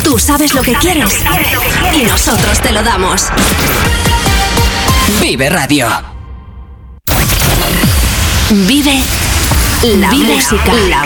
Tú sabes lo que quieres y nosotros te lo damos. Vive Radio. Vive la música. La